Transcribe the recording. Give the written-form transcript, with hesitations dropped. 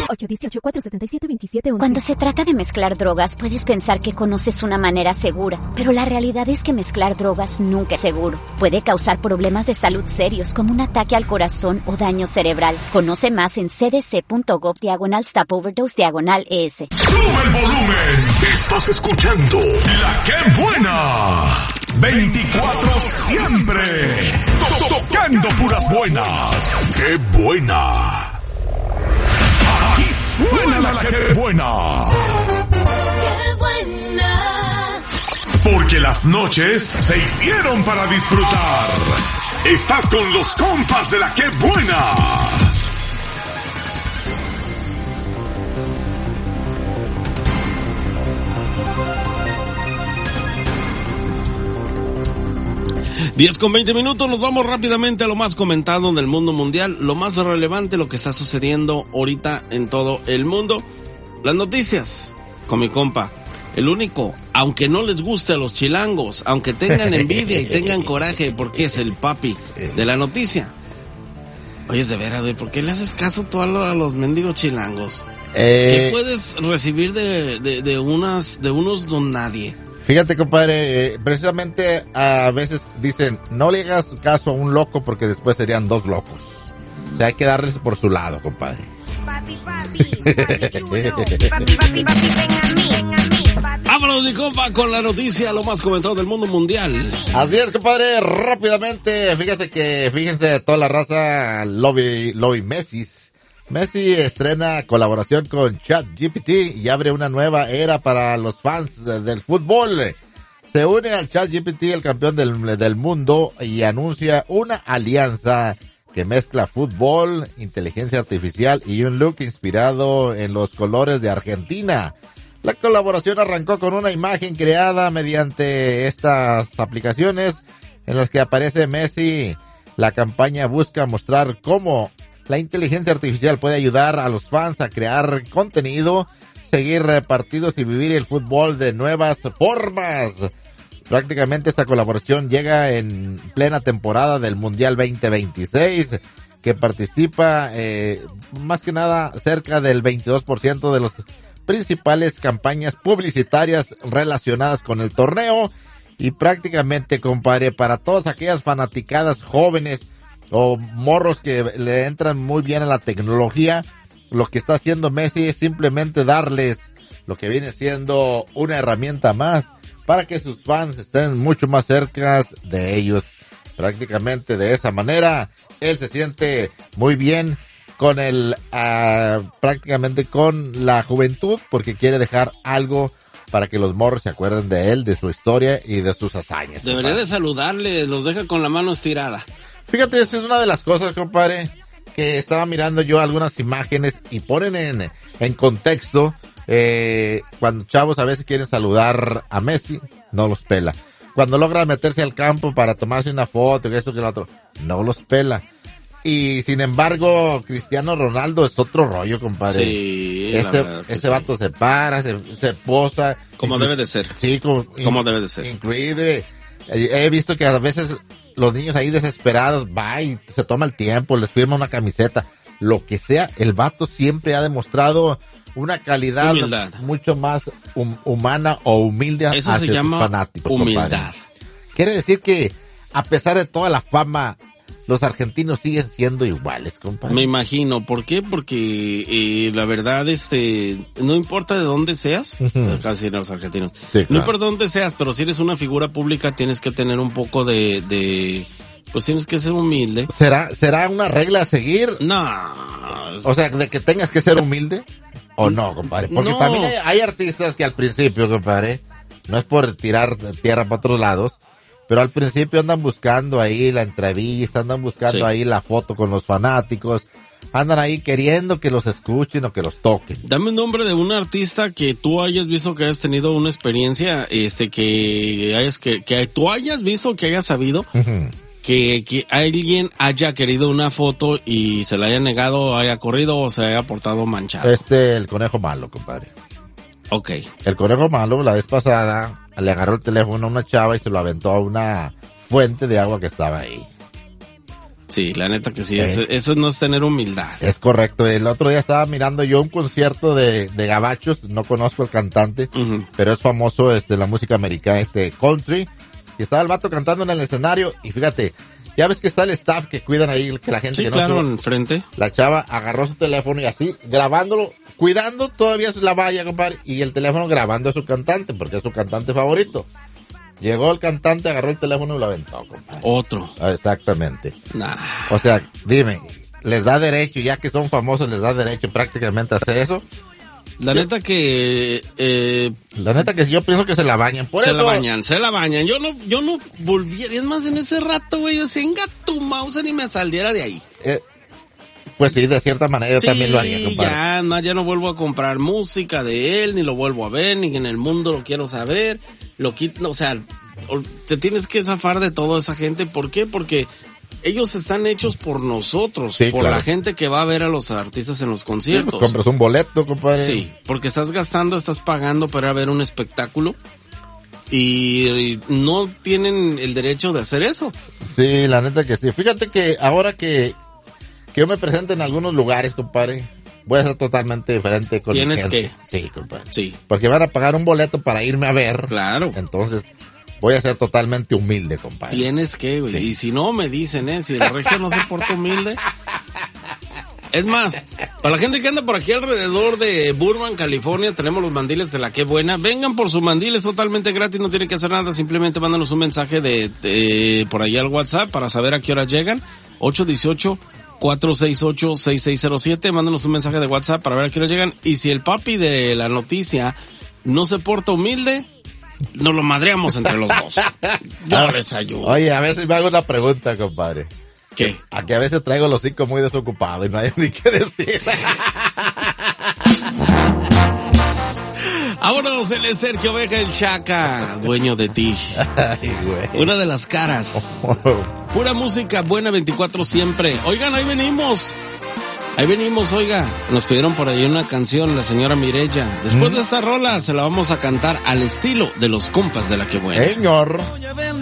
818-477-2711. Cuando se trata de mezclar drogas, puedes pensar que conoces una manera segura, pero la realidad es que mezclar drogas nunca es seguro. Puede causar problemas de salud serios como un ataque al corazón o daño cerebral. Conoce más en cdc.gov/stopoverdose/ES. ¡Sube el volumen! Estás escuchando La Que Buena. 24 siempre. Tocando puras buenas. ¡Qué buena! Aquí suena La Que Buena. ¡Qué buena! Porque las noches se hicieron para disfrutar. Estás con los compas de La Que Buena. Diez con 20 minutos, nos vamos rápidamente a lo más comentado en el mundo mundial, lo más relevante, lo que está sucediendo ahorita en todo el mundo. Las noticias, con mi compa, el único, aunque no les guste a los chilangos, aunque tengan envidia y tengan coraje, porque es el papi de la noticia. Oye, de veras, güey, ¿por qué le haces caso tú a los mendigos chilangos? ¿Qué puedes recibir de unos don nadie? Fíjate, compadre, precisamente a veces dicen, no le hagas caso a un loco porque después serían dos locos. O sea, hay que darles por su lado, compadre. Papi chulo, papi, ven a mí. Vámonos, mi compa, con la noticia, lo más comentado del mundo mundial. Así es, compadre, rápidamente, fíjense, toda la raza Lobby Messi. Messi estrena colaboración con ChatGPT y abre una nueva era para los fans del fútbol. Se une al ChatGPT, el campeón del mundo, y anuncia una alianza que mezcla fútbol, inteligencia artificial y un look inspirado en los colores de Argentina. La colaboración arrancó con una imagen creada mediante estas aplicaciones en las que aparece Messi. La campaña busca mostrar cómo la inteligencia artificial puede ayudar a los fans a crear contenido, seguir partidos y vivir el fútbol de nuevas formas. Prácticamente esta colaboración llega en plena temporada del Mundial 2026, que participa más que nada cerca del 22% de las principales campañas publicitarias relacionadas con el torneo. Y prácticamente, compadre, para todas aquellas fanaticadas jóvenes o morros que le entran muy bien a la tecnología, lo que está haciendo Messi es simplemente darles lo que viene siendo una herramienta más para que sus fans estén mucho más cerca de ellos. Prácticamente de esa manera, él se siente muy bien con prácticamente con la juventud, porque quiere dejar algo para que los morros se acuerden de él, de su historia y de sus hazañas. Debería de saludarle, los deja con la mano estirada. Fíjate, esa es una de las cosas, compadre, que estaba mirando yo algunas imágenes y ponen en contexto, cuando chavos a veces quieren saludar a Messi, no los pela. Cuando logran meterse al campo para tomarse una foto y esto que lo otro, no los pela. Y sin embargo, Cristiano Ronaldo es otro rollo, compadre. Sí, ese vato se para, se posa. Como debe de ser. Sí, como debe de ser. Increíble. He visto que a veces los niños ahí desesperados, va y se toma el tiempo, les firma una camiseta, lo que sea, el vato siempre ha demostrado una calidad mucho más humana o humilde hacia sus fanáticos. Humildad. Compadre. Quiere decir que a pesar de toda la fama, los argentinos siguen siendo iguales, compadre. Me imagino. ¿Por qué? Porque la verdad, no importa de dónde seas, casi los argentinos, sí, claro. No importa de dónde seas, pero si eres una figura pública tienes que tener un poco pues tienes que ser humilde. ¿Será una regla a seguir? No. O sea, de que tengas que ser humilde, ¿o no, compadre? Porque también hay artistas que al principio, compadre, no es por tirar tierra para otros lados, pero al principio andan buscando ahí la entrevista, andan buscando ahí la foto con los fanáticos, andan ahí queriendo que los escuchen o que los toquen. Dame un nombre de un artista que tú hayas visto, que hayas tenido una experiencia, que tú hayas visto, que hayas sabido, que alguien haya querido una foto y se la haya negado, haya corrido o se haya portado manchado. El Conejo Malo, compadre. Ok. El Conejo Malo, la vez pasada, le agarró el teléfono a una chava y se lo aventó a una fuente de agua que estaba ahí. Sí, la neta que sí, eso no es tener humildad. Es correcto. El otro día estaba mirando yo un concierto de gabachos, no conozco el cantante, pero es famoso la música americana, country, y estaba el vato cantando en el escenario, y fíjate, ya ves que está el staff que cuidan ahí, que la gente sí, que no claro, sube. enfrente. La chava agarró su teléfono y así, grabándolo, cuidando todavía la valla, compadre, y el teléfono grabando a su cantante, porque es su cantante favorito. Llegó el cantante, agarró el teléfono y lo aventó, compadre. Otro. Exactamente. Nah. O sea, dime, les da derecho, ya que son famosos, les da derecho prácticamente a hacer eso. La neta que yo pienso que se la bañan. Por se eso. Se la bañan. Yo no volviera, es más, en ese rato, güey, yo decía, venga tu mouse, ni me saliera de ahí. Pues sí, de cierta manera yo también lo haría, compadre. Ya no vuelvo a comprar música de él, ni lo vuelvo a ver, ni en el mundo lo quiero saber. Lo quito, o sea, te tienes que zafar de toda esa gente. ¿Por qué? Porque ellos están hechos por nosotros, sí, por claro. La gente que va a ver a los artistas en los conciertos. Sí, pues compras un boleto, compadre. Sí, porque estás pagando para ver un espectáculo y no tienen el derecho de hacer eso. Sí, la neta que sí. Fíjate que ahora que yo me presente en algunos lugares, compadre, voy a ser totalmente diferente con ¿Tienes mi gente. que? Sí, compadre. Sí. Porque van a pagar un boleto para irme a ver. Claro. Entonces, voy a ser totalmente humilde, compadre. Tienes que, güey. Sí. Y si no, me dicen, si el regio no se porta humilde. Es más, para la gente que anda por aquí alrededor de Burbank, California, tenemos los mandiles de La Qué Buena. Vengan por su mandil, es totalmente gratis, no tienen que hacer nada. Simplemente mándanos un mensaje de por ahí al WhatsApp para saber a qué hora llegan. 818-468-6607. Mándanos un mensaje de WhatsApp para ver a qué hora llegan. Y si el papi de la noticia no se porta humilde, nos lo madreamos entre los dos. Yo les ayudo. Oye, a veces me hago una pregunta, compadre. ¿Qué? A que a veces traigo los hocico muy desocupados y no hay ni qué decir. Vámonos, él es Sergio Vega, el Chaca, dueño de ti. Ay, güey. Una de las caras. Pura música buena 24 siempre. Oigan, ahí venimos. Oiga. Nos pidieron por ahí una canción, la señora Mireya. Después de esta rola, se la vamos a cantar al estilo de los compas de La Qué Buena. Señor. Voy a ver